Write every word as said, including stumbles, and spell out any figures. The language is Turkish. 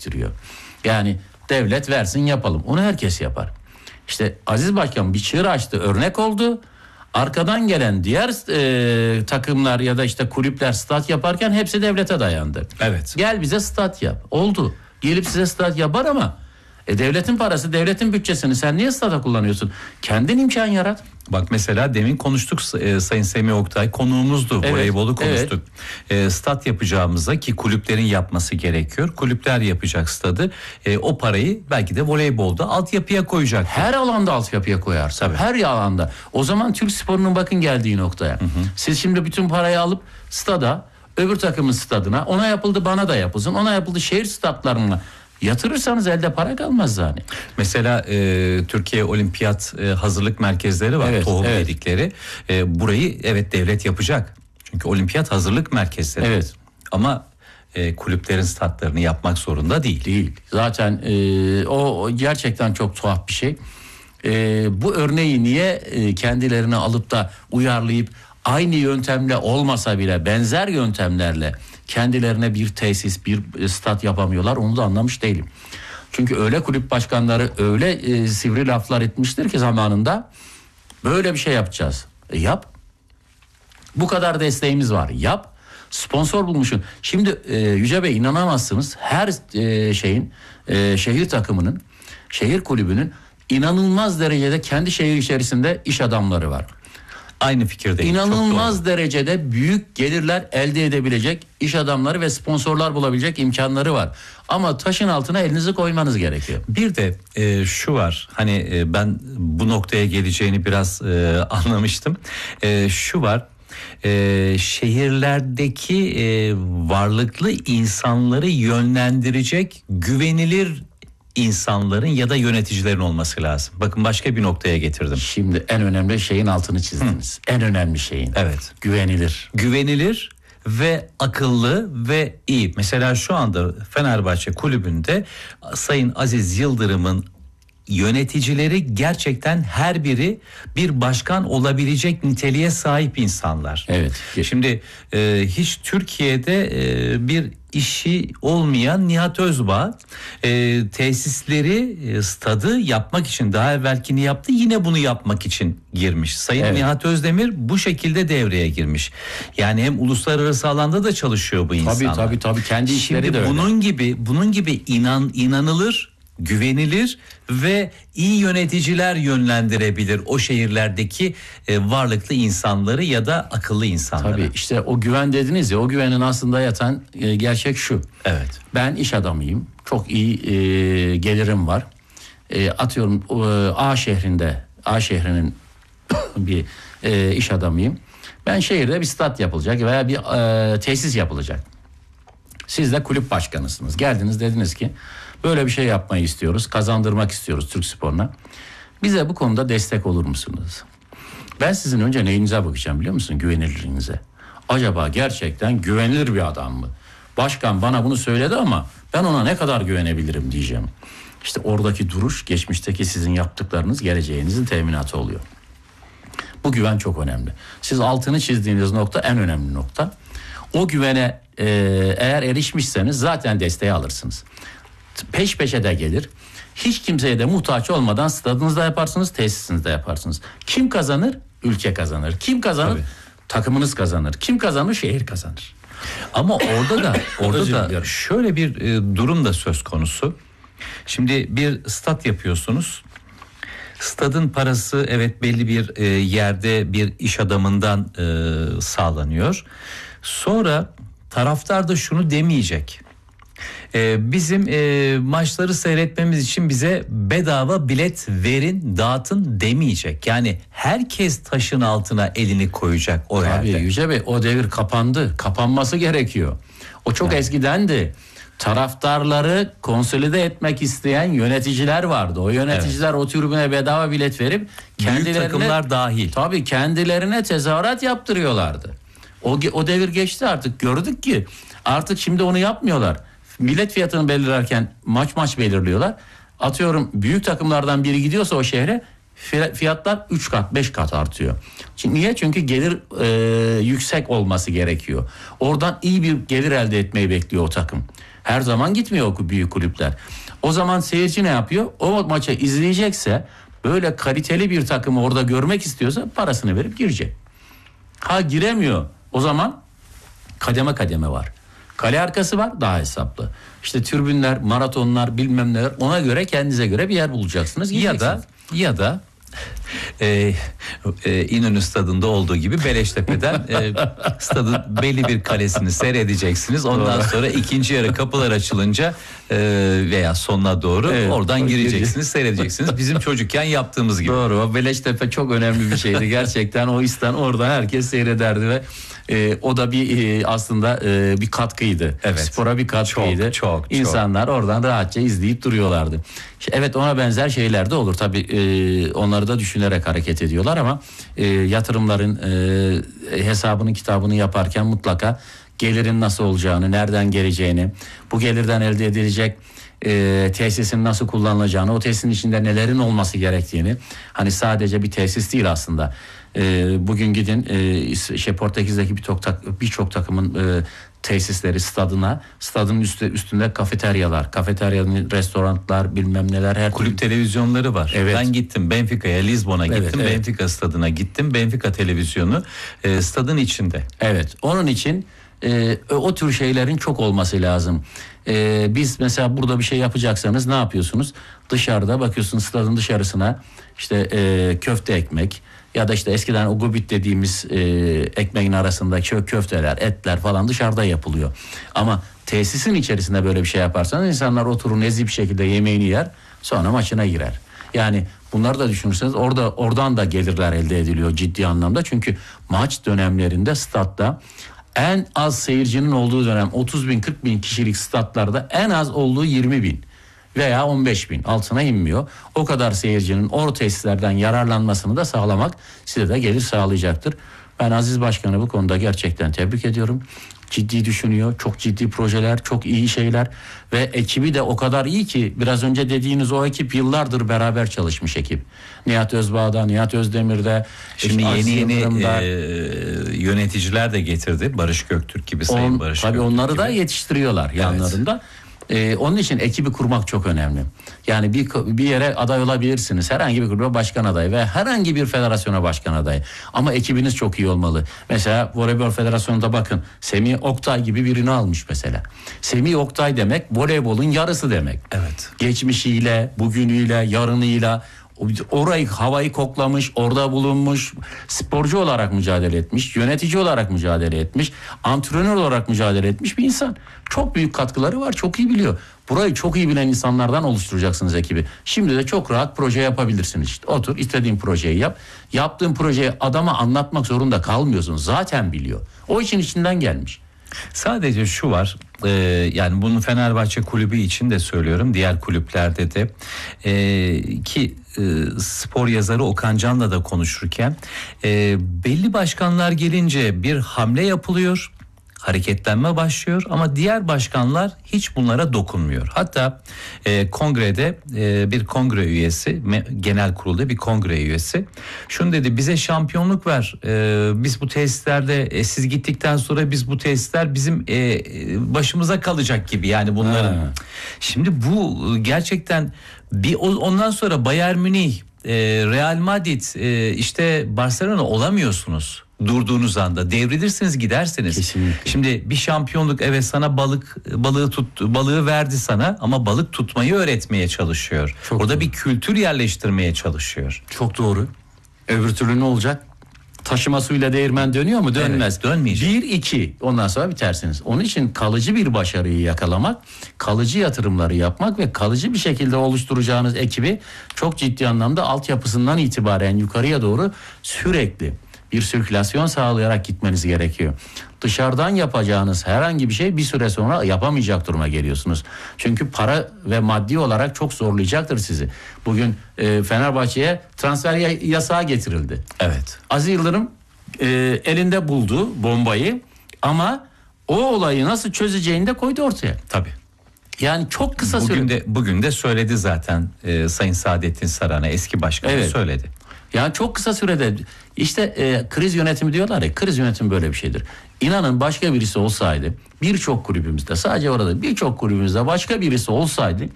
gerektiriyor. Yani devlet versin yapalım. Onu herkes yapar. İşte Aziz Başkan bir çığır açtı, örnek oldu. Arkadan gelen diğer e, takımlar ya da işte kulüpler stat yaparken hepsi devlete dayandı. Evet. Gel bize stat yap. Oldu. Gelip size stat yapar ama e, devletin parası, devletin bütçesini sen niye stada kullanıyorsun? Kendin imkan yarat. Bak mesela demin konuştuk e, Sayın Semih Oktay, konuğumuzdu, evet, voleybolu konuştuk. Evet. E, stat yapacağımıza, ki kulüplerin yapması gerekiyor. Kulüpler yapacak stadı. E, o parayı belki de voleybolda altyapıya koyacak. Her alanda altyapıya koyarsa, Tabii. her alanda. O zaman Türk sporunun bakın geldiği noktaya. Hı hı. Siz şimdi bütün parayı alıp stada, öbür takımın stadına, ona yapıldı bana da yapılsın, ona yapıldı şehir statlarına yatırırsanız elde para kalmaz yani. Mesela e, Türkiye Olimpiyat e, hazırlık merkezleri var, evet, tohum evet. dedikleri. E, burayı evet devlet yapacak. Çünkü olimpiyat hazırlık merkezleri. Evet. Ama e, kulüplerin statlarını yapmak zorunda değil. Değil. Zaten e, o, o gerçekten çok tuhaf bir şey. E, bu örneği niye e, kendilerine alıp da uyarlayıp aynı yöntemle olmasa bile benzer yöntemlerle kendilerine bir tesis, bir stat yapamıyorlar, onu da anlamış değilim. Çünkü öyle kulüp başkanları öyle e, sivri laflar etmiştir ki zamanında, böyle bir şey yapacağız. E yap. Bu kadar desteğimiz var. Yap. Sponsor bulmuşsun. Şimdi e, Yüce Bey, inanamazsınız, her e, şeyin e, şehir takımının, şehir kulübünün inanılmaz derecede kendi şehir içerisinde iş adamları var. Aynı fikirdeyim. İnanılmaz derecede büyük gelirler elde edebilecek iş adamları ve sponsorlar bulabilecek imkanları var. Ama taşın altına elinizi koymanız gerekiyor. Bir de e, şu var, hani e, ben bu noktaya geleceğini biraz e, anlamıştım. E, şu var, e, şehirlerdeki e, varlıklı insanları yönlendirecek güvenilir insanların ya da yöneticilerin olması lazım. Bakın başka bir noktaya getirdim. Şimdi en önemli şeyin altını çizdiniz. Hı. En önemli şeyin. Evet. Güvenilir. Güvenilir ve akıllı ve iyi. Mesela şu anda Fenerbahçe kulübünde Sayın Aziz Yıldırım'ın yöneticileri gerçekten her biri bir başkan olabilecek niteliğe sahip insanlar. Evet. Şimdi e, hiç Türkiye'de e, bir işi olmayan Nihat Özbağ e, tesisleri, e, stadı yapmak için daha evvelkini yaptı, yine bunu yapmak için girmiş. Sayın evet. Nihat Özdemir bu şekilde devreye girmiş. Yani hem uluslararası alanda da çalışıyor bu insanlar. Tabii tabii tabii kendi işleri Şimdi de öyle. bunun gibi bunun gibi inan inanılır, güvenilir ve iyi yöneticiler yönlendirebilir o şehirlerdeki e, varlıklı insanları ya da akıllı insanları. Tabii işte o güven dediniz ya, o güvenin aslında yatan e, gerçek şu. Evet. Ben iş adamıyım. Çok iyi e, gelirim var. E, atıyorum e, A şehrinde, A şehrinin bir e, iş adamıyım. Ben şehirde bir stat yapılacak veya bir e, tesis yapılacak. Siz de kulüp başkanısınız. Geldiniz, dediniz ki böyle bir şey yapmayı istiyoruz, kazandırmak istiyoruz Türk sporuna. Bize bu konuda destek olur musunuz? Ben sizin önce neyinize bakacağım biliyor musun? Güvenilirliğinize. Acaba gerçekten güvenilir bir adam mı? Başkan bana bunu söyledi ama ben ona ne kadar güvenebilirim diyeceğim. İşte oradaki duruş, geçmişteki sizin yaptıklarınız geleceğinizin teminatı oluyor. Bu güven çok önemli. Siz altını çizdiğiniz nokta en önemli nokta. O güvene e, eğer erişmişseniz zaten desteği alırsınız. Peş peşe de gelir. Hiç kimseye de muhtaç olmadan stadınızda yaparsınız, tesisinizde yaparsınız. Kim kazanır? Ülke kazanır. Kim kazanır? Tabii. Takımınız kazanır. Kim kazanır? Şehir kazanır. Ama orada da orada da şöyle bir e, durum da söz konusu. Şimdi bir stat yapıyorsunuz. Stadın parası evet belli bir e, yerde bir iş adamından e, sağlanıyor. Sonra taraftar da şunu demeyecek. Ee, bizim e, maçları seyretmemiz için bize bedava bilet verin, dağıtın demeyecek. Yani herkes taşın altına elini koyacak o Tabii yerde. Yüce Bey, o devir kapandı. Kapanması gerekiyor. O çok yani. Eskidendi. Taraftarları konsolide etmek isteyen yöneticiler vardı. O yöneticiler evet. o tribüne bedava bilet verip kendilerine, büyük takımlar dahil. Tabii kendilerine tezahürat yaptırıyorlardı. O, o devir geçti artık. Gördük ki artık şimdi onu yapmıyorlar. Bilet fiyatını belirlerken maç maç belirliyorlar. Atıyorum büyük takımlardan biri gidiyorsa o şehre fiyatlar üç kat beş kat artıyor. Çünkü niye? Çünkü gelir e, yüksek olması gerekiyor. Oradan iyi bir gelir elde etmeyi bekliyor o takım. Her zaman gitmiyor o büyük kulüpler. O zaman seyirci ne yapıyor? O maçı izleyecekse, böyle kaliteli bir takımı orada görmek istiyorsa parasını verip girecek. Ha giremiyor. O zaman kademe kademe var. Kale arkası var, daha hesaplı. İşte tribünler, maratonlar, bilmem neler, ona göre kendinize göre bir yer bulacaksınız. Ya da ya da e, e, İnönü Stadı'nda olduğu gibi Beleştepe'den e, stadın belli bir kalesini seyredeceksiniz. Ondan sonra ikinci yarı kapılar açılınca e, veya sonuna doğru evet, oradan gireceksiniz, seyredeceksiniz. Bizim çocukken yaptığımız gibi. Doğru. O Beleştepe çok önemli bir şeydi. Gerçekten o istan orada herkes seyrederdi ve e, o da bir e, aslında e, bir katkıydı. Evet. Spora bir katkıydı. Çok, çok, İnsanlar çok. oradan rahatça izleyip duruyorlardı. Evet, ona benzer şeyler de olur. Tabii e, onları da düşünerek hareket ediyorlar ama e, yatırımların e, hesabını kitabını yaparken mutlaka gelirin nasıl olacağını, nereden geleceğini, bu gelirden elde edilecek e, tesisin nasıl kullanılacağını, o tesisin içinde nelerin olması gerektiğini, hani sadece bir tesis değil aslında. E, bugün gidin e, şey Portekiz'deki birçok tak, birçok takımın e, tesisleri stadına, stadın üstü, üstünde kafeteryalar, kafeteryanın restoranlar, bilmem neler, her kulüp televizyonları var. Evet. Ben gittim Benfica'ya, Lizbon'a gittim. Evet, evet. Benfica stadına gittim. Benfica televizyonu e, stadın içinde. Evet, onun için e, o tür şeylerin çok olması lazım. E, biz mesela burada bir şey yapacaksanız ne yapıyorsunuz? Dışarıda bakıyorsunuz, stadın dışarısına işte e, köfte ekmek ya da işte eskiden o gubit dediğimiz e, ekmeğin arasındaki şöyle köfteler, etler falan dışarıda yapılıyor. Ama tesisin içerisinde böyle bir şey yaparsanız insanlar oturur nezih bir şekilde yemeğini yer, sonra maçına girer. Yani bunları da düşünürseniz orada oradan da gelirler elde ediliyor ciddi anlamda. Çünkü maç dönemlerinde statta en az seyircinin olduğu dönem otuz bin kırk bin kişilik statlarda en az olduğu yirmi bin veya on beş bin, altına inmiyor. O kadar seyircinin o tesislerden yararlanmasını da sağlamak size de gelir sağlayacaktır. Ben Aziz Başkan'ı bu konuda gerçekten tebrik ediyorum. Ciddi düşünüyor, çok ciddi projeler, çok iyi şeyler ve ekibi de o kadar iyi ki biraz önce dediğiniz o ekip yıllardır beraber çalışmış ekip. Nihat Özbağ'da, Nihat Özdemir'de, şimdi işte yeni yeni e, yöneticiler de getirdi. Barış Göktürk gibi, Sayın on, Barış tabii Göktürk onları gibi. da yetiştiriyorlar yanlarında. Ee, onun için ekibi kurmak çok önemli. Yani bir bir yere aday olabilirsiniz. Herhangi bir kulübe başkan adayı ve herhangi bir federasyona başkan adayı. Ama ekibiniz çok iyi olmalı. Mesela Voleybol Federasyonu'nda bakın, Semih Oktay gibi birini almış mesela. Semih Oktay demek voleybolun yarısı demek. Evet. Geçmişiyle, bugünüyle, yarınıyla orayı, havayı koklamış, orada bulunmuş, sporcu olarak mücadele etmiş, yönetici olarak mücadele etmiş, antrenör olarak mücadele etmiş bir insan. Çok büyük katkıları var, çok iyi biliyor. Burayı çok iyi bilen insanlardan oluşturacaksınız ekibi. Şimdi de çok rahat proje yapabilirsiniz. İşte otur, istediğin projeyi yap. Yaptığın projeyi adama anlatmak zorunda kalmıyorsun. Zaten biliyor. O işin içinden gelmiş. Sadece şu var, e, yani bunu Fenerbahçe kulübü için de söylüyorum, diğer kulüplerde de e, ki e, spor yazarı Okan Can'la da konuşurken e, belli başkanlar gelince bir hamle yapılıyor, hareketlenme başlıyor ama diğer başkanlar hiç bunlara dokunmuyor. Hatta e, kongrede e, bir kongre üyesi, me, genel kurulda bir kongre üyesi şunu dedi: bize şampiyonluk ver, e, biz bu tesislerde e, siz gittikten sonra biz bu tesisler bizim e, başımıza kalacak gibi, yani bunların. Ha. Şimdi bu gerçekten bir ondan sonra Bayern Münih, e, Real Madrid, e, işte Barcelona olamıyorsunuz. Durduğunuz anda devrilirsiniz, gidersiniz. Kesinlikle. Şimdi bir şampiyonluk, evet, sana balık balığı tut balığı verdi sana ama balık tutmayı öğretmeye çalışıyor. Çok Orada doğru. bir kültür yerleştirmeye çalışıyor. Çok doğru. Öbür türlü ne olacak? Taşıma suyla değirmen dönüyor mu? Dönmez. Evet, dönmeyecek. Bir, iki. Ondan sonra bitersiniz. Onun için kalıcı bir başarıyı yakalamak, kalıcı yatırımları yapmak ve kalıcı bir şekilde oluşturacağınız ekibi çok ciddi anlamda altyapısından itibaren yukarıya doğru sürekli bir sirkülasyon sağlayarak gitmeniz gerekiyor. Dışarıdan yapacağınız herhangi bir şey bir süre sonra yapamayacak duruma geliyorsunuz. Çünkü para ve maddi olarak çok zorlayacaktır sizi. Bugün e, Fenerbahçe'ye transfer yasağı getirildi. Evet. Aziz Yıldırım e, elinde buldu bombayı ama o olayı nasıl çözeceğini de koydu ortaya. Tabii. Yani çok kısa süre. Bugün de bugün de söyledi zaten e, Sayın Saadettin Saran'a, eski başkan, evet, söyledi. Yani çok kısa sürede işte e, kriz yönetimi diyorlar ya, kriz yönetimi böyle bir şeydir. İnanın başka birisi olsaydı birçok kulübümüzde, sadece orada birçok kulübümüzde başka birisi olsaydı